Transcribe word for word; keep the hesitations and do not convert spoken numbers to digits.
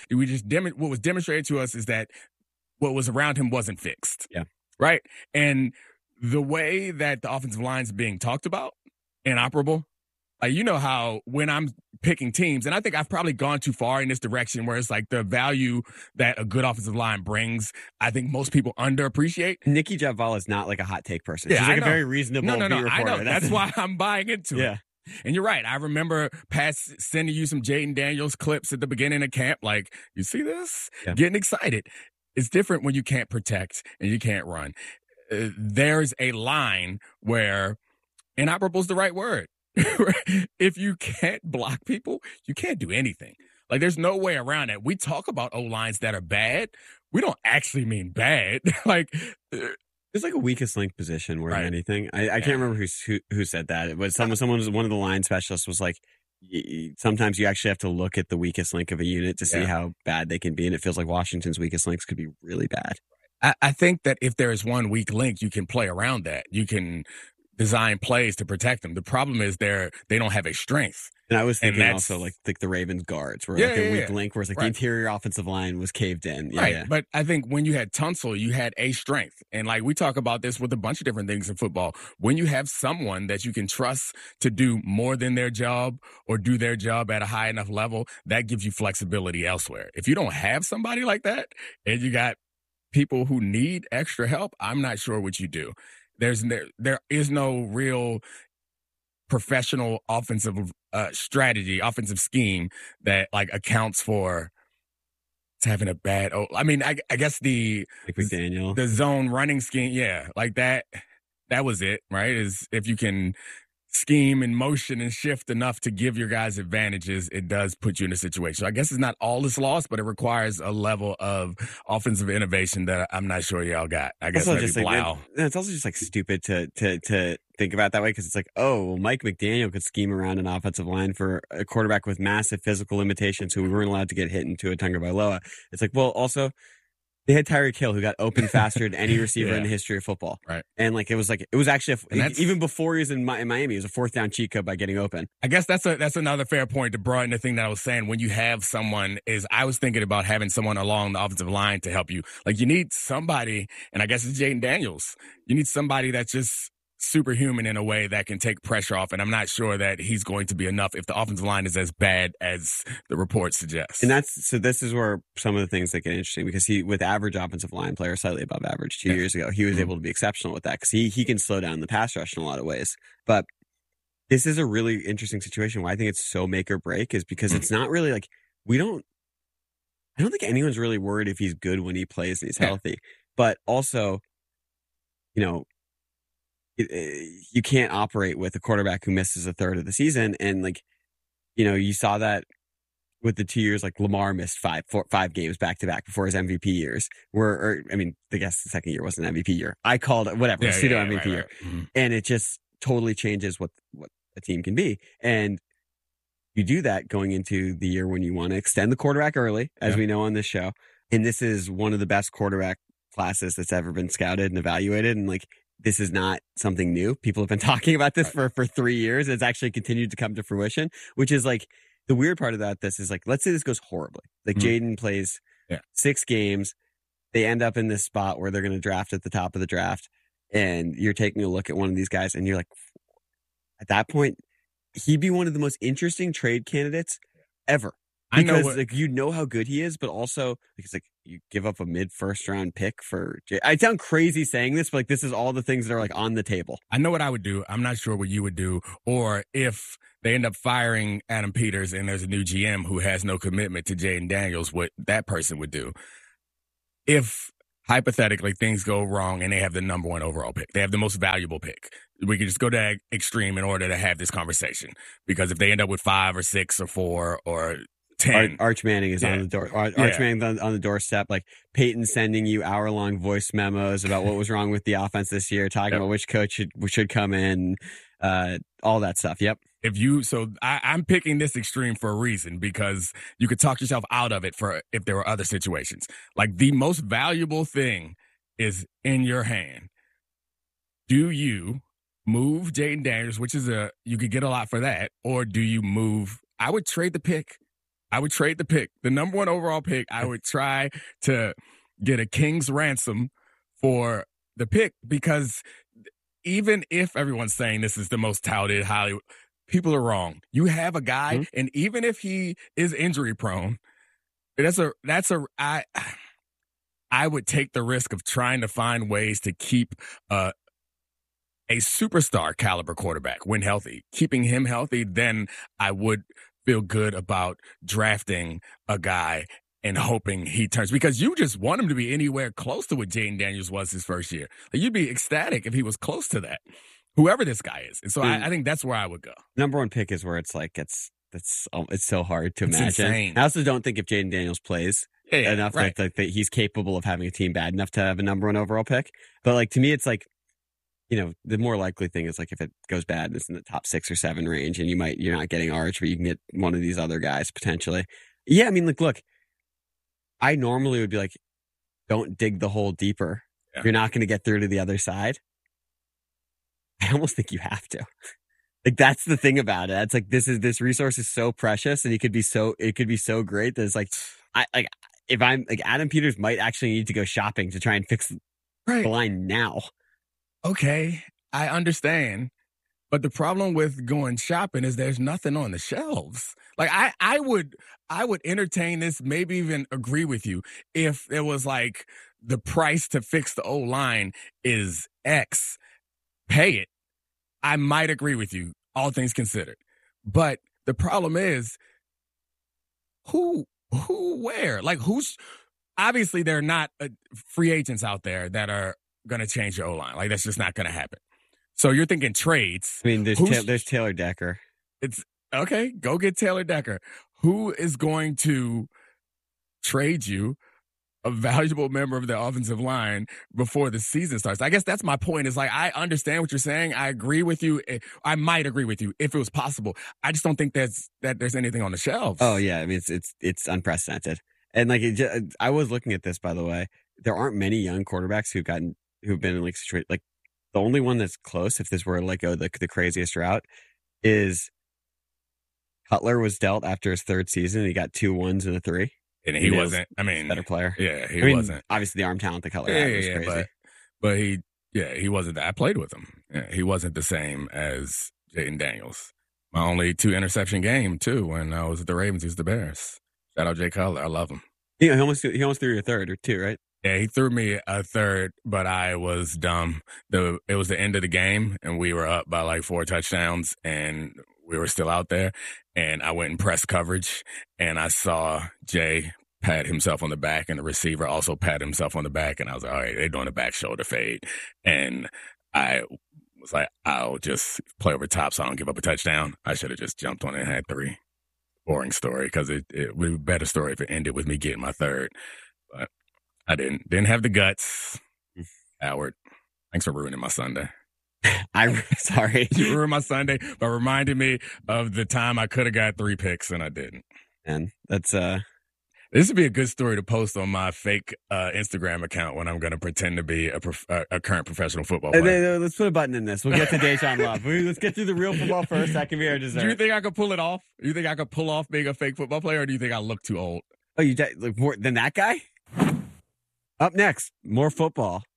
We just dem- what was demonstrated to us is that what was around him wasn't fixed. Yeah. Right. And the way that the offensive line is being talked about, inoperable. Like, you know how when I'm picking teams, and I think I've probably gone too far in this direction where it's like the value that a good offensive line brings, I think most people underappreciate. Nikki Javala is not like a hot take person. Yeah, She's like I a know. very reasonable no, no, no, beat I reporter. know. That's why I'm buying into yeah. it. And you're right. I remember past sending you some Jaden Daniels clips at the beginning of camp. Like, you see this? Yeah. Getting excited. It's different when you can't protect and you can't run. Uh, there's a line where inoperable is the right word. If you can't block people, you can't do anything. Like, there's no way around it. We talk about O-lines that are bad. We don't actually mean bad. Like, it's like a weakest link position more Right. than anything. I, I Yeah. can't remember who, who who said that. It was someone. Someone was one of the line specialists was like, y- y- sometimes you actually have to look at the weakest link of a unit to see Yeah. how bad they can be, and it feels like Washington's weakest links could be really bad. I, I think that if there is one weak link, you can play around that. You can design plays to protect them. The problem is they're they don't have a strength. And I was And thinking that's- also like like the Ravens guards were Yeah, like a yeah, weak yeah. link, where it's like the Right. interior offensive line was caved in. Yeah, Right. yeah. But I think when you had Tunsil, you had a strength. And like we talk about this with a bunch of different things in football. When you have someone that you can trust to do more than their job or do their job at a high enough level, that gives you flexibility elsewhere. If you don't have somebody like that and you got people who need extra help, I'm not sure what you do. There's there, there is no real professional offensive uh, strategy, offensive scheme that like accounts for having a bad. Oh, I mean, I, I guess the Like McDaniel. the zone running scheme, yeah, like that. That was it, right? Is if you can scheme and motion and shift enough to give your guys advantages, it does put you in a situation. So I guess it's not all is lost, but it requires a level of offensive innovation that I'm not sure y'all got. I guess Also maybe just like, Blau. it- it's also just like stupid to to to think about that way, because it's like, oh, well, Mike McDaniel could scheme around an offensive line for a quarterback with massive physical limitations who we weren't allowed to get hit into a Tagovailoa. It's like, well, also they had Tyreek Hill, who got open faster than any receiver Yeah. in the history of football. Right. And like it was like it was actually And a, that's- even before he was in, Mi- in Miami, it was a fourth down cheat code by getting open. I guess that's a that's another fair point to broaden the thing that I was saying. When you have someone, is I was thinking about having someone along the offensive line to help you. Like you need somebody, and I guess it's Jaden Daniels. You need somebody that's just superhuman in a way that can take pressure off. And I'm not sure that he's going to be enough if the offensive line is as bad as the reports suggest. And that's so. This is where some of the things that get interesting, because he, with average offensive line player, slightly above average two Yeah. years ago, he was Mhm. able to be exceptional with that, because he he can slow down the pass rush in a lot of ways. But this is a really interesting situation. Why I think it's so make or break is because Mhm. it's not really like we don't. I don't think anyone's really worried if he's good when he plays and he's Yeah. healthy. But also, you know, it, it- you can't operate with a quarterback who misses a third of the season, and like, you know, you saw that with the two years, like Lamar missed five, four, five games back to back before his M V P years. Where, or, I mean, I guess the second year wasn't an M V P year. I called it whatever, Yeah, pseudo yeah, M V P right, year, right. Mhm. and it just totally changes what what a team can be. And you do that going into the year when you want to extend the quarterback early, as Yeah. we know on this show. And this is one of the best quarterback classes that's ever been scouted and evaluated. And like, this is not something new. People have been talking about this Right. for, for three years. It's actually continued to come to fruition, which is like the weird part of that. This is like, let's say this goes horribly. Like Mhm. Jaden plays Yeah. six games. They end up in this spot where they're going to draft at the top of the draft. And you're taking a look at one of these guys and you're like, at that point, he'd be one of the most interesting trade candidates ever. I know Because what- like you know how good he is, but also because like you give up a mid first round pick for. J- I sound crazy saying this, but like this is all the things that are like on the table. I know what I would do. I'm not sure what you would do. Or if they end up firing Adam Peters and there's a new G M who has no commitment to Jaden Daniels, what that person would do. If hypothetically things go wrong and they have the number one overall pick, they have the most valuable pick. We could just go to that extreme in order to have this conversation. Because if they end up with five or six or four or ten. Ar- Arch Manning is Yeah. on the door. Ar- Arch Yeah. Manning's on, on the doorstep. Like Peyton sending you hour long voice memos about what was wrong with the offense this year, talking Yep. about which coach should should come in, uh, all that stuff. Yep. If you, so I, I'm picking this extreme for a reason, because you could talk yourself out of it for if there were other situations. Like the most valuable thing is in your hand. Do you move Jaden Daniels, which is a, you could get a lot for that, or do you move, I would trade the pick. I would trade the pick, the number one overall pick. I would try to get a king's ransom for the pick, because even if everyone's saying this is the most touted Hollywood, people are wrong. You have a guy, mm-hmm. and even if he is injury prone, that's a that's a I I would take the risk of trying to find ways to keep uh, a superstar caliber quarterback when healthy. Keeping him healthy, then I would feel good about drafting a guy and hoping he turns, because you just want him to be anywhere close to what Jayden Daniels was his first year. Like, you'd be ecstatic if he was close to that, whoever this guy is. And so I, I think that's where I would go. Number one pick is where it's like, it's, it's, um, it's so hard to it's imagine. Insane. I also don't think if Jayden Daniels plays yeah, yeah, enough right. that, like, that he's capable of having a team bad enough to have a number one overall pick. But like, to me, it's like, you know, the more likely thing is like if it goes bad, it's in the top six or seven range, and you might, you're not getting Arch, but you can get one of these other guys potentially. Yeah. I mean, like, look, I normally would be like, don't dig the hole deeper. Yeah. You're not going to get through to the other side. I almost think you have to. Like, that's the thing about it. It's like, this is, this resource is so precious, and it could be so, it could be so great that it's like, I like, if I'm like, Adam Peters might actually need to go shopping to try and fix right. the line now. Okay, I understand. But the problem with going shopping is there's nothing on the shelves. Like, I, I would I would entertain this, maybe even agree with you, if it was like the price to fix the O-line is X, pay it. I might agree with you, all things considered. But the problem is, who, who, where? Like, who's, obviously there are not uh, free agents out there that are going to change your O-line. Like, that's just not going to happen. So you're thinking trades. I mean, there's ta- there's Taylor Decker. It's okay. Go get Taylor Decker. Who is going to trade you a valuable member of the offensive line before the season starts? I guess that's my point. Is like, I understand what you're saying. I agree with you. I might agree with you if it was possible. I just don't think that's that there's anything on the shelves. Oh yeah, I mean it's it's it's unprecedented. And like, it just, I was looking at this, by the way. There aren't many young quarterbacks who've gotten who've been in like straight like. The only one that's close, if this were like oh, the the craziest route, is Cutler was dealt after his third season. He got two ones and a three, and he, he wasn't. I mean, better player. Yeah, he I mean, wasn't. Obviously, the arm talent that Cutler yeah, had yeah, was yeah, crazy. But, but he, yeah, he wasn't. I played with him. Yeah, he wasn't the same as Jayden Daniels. My only two interception game too when I was at the Ravens. He was the Bears. Shout out Jay Cutler. I love him. Yeah, he almost he almost threw you a third or two, right? Yeah, he threw me a third, but I was dumb. The It was the end of the game, and we were up by like four touchdowns, and we were still out there. And I went and pressed coverage, and I saw Jay pat himself on the back, and the receiver also pat himself on the back. And I was like, all right, they're doing a back shoulder fade. And I was like, I'll just play over top so I don't give up a touchdown. I should have just jumped on it and had three. Boring story, because it, it would be a better story if it ended with me getting my third. But I didn't didn't have the guts. Howard, thanks for ruining my Sunday. I'm sorry. You ruined my Sunday by reminding me of the time I could have got three picks and I didn't. And that's uh this would be a good story to post on my fake uh, Instagram account when I'm going to pretend to be a, prof- a current professional football player. Let's put a button in this. We'll get to Deshaun Love. Let's get through the real football first. That can be our dessert. Do you think I could pull it off? Do you think I could pull off being a fake football player, or do you think I look too old? Oh, you look more than that guy? Up next, more football.